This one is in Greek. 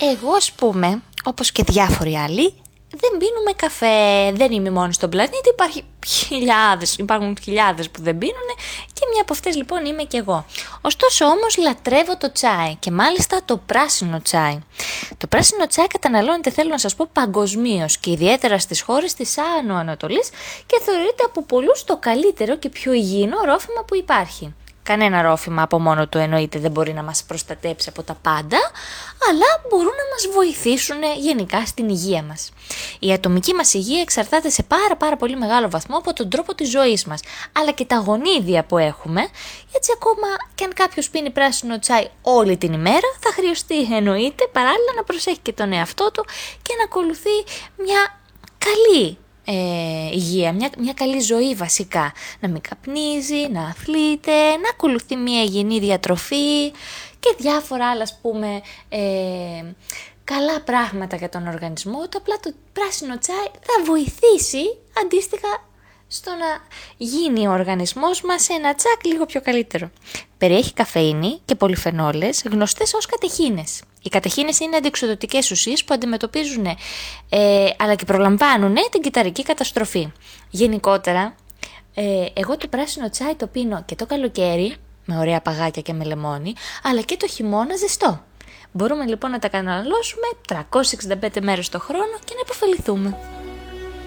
Εγώ, ας πούμε, όπως και διάφοροι άλλοι, δεν πίνουμε καφέ. Δεν είμαι μόνη στον πλανήτη, υπάρχουν χιλιάδες που δεν πίνουν και μια από αυτές λοιπόν είμαι και εγώ. Ωστόσο όμως λατρεύω το τσάι και μάλιστα το πράσινο τσάι. Το πράσινο τσάι καταναλώνεται, θέλω να σας πω, παγκοσμίως και ιδιαίτερα στις χώρες της Άνω Ανατολής και θεωρείται από πολλούς το καλύτερο και πιο υγιεινό ρόφημα που υπάρχει. Κανένα ρόφημα από μόνο του εννοείται δεν μπορεί να μας προστατέψει από τα πάντα, αλλά μπορούν να μας βοηθήσουν γενικά στην υγεία μας. Η ατομική μας υγεία εξαρτάται σε πάρα πολύ μεγάλο βαθμό από τον τρόπο της ζωής μας, αλλά και τα γονίδια που έχουμε. Έτσι ακόμα και αν κάποιος πίνει πράσινο τσάι όλη την ημέρα, θα χρειαστεί εννοείται παράλληλα να προσέχει και τον εαυτό του και να ακολουθεί μια καλή υγεία, μια καλή ζωή βασικά. Να μην καπνίζει, να αθλείται, να ακολουθεί μια υγιεινή διατροφή και διάφορα άλλα, ας πούμε, καλά πράγματα για τον οργανισμό. Απλά το πράσινο τσάι θα βοηθήσει αντίστοιχα στο να γίνει ο οργανισμός μας ένα τσακ λίγο πιο καλύτερο. Περιέχει καφεΐνη και πολυφενόλες γνωστές ως κατεχίνες. Οι κατεχίνες είναι αντιεξοδοτικές ουσίες που αντιμετωπίζουν αλλά και προλαμβάνουν την κυταρική καταστροφή. Γενικότερα, εγώ το πράσινο τσάι το πίνω και το καλοκαίρι με ωραία παγάκια και με λεμόνι, αλλά και το χειμώνα ζεστό. Μπορούμε λοιπόν να τα καταναλώσουμε 365 μέρες το χρόνο και να υποφεληθούμε.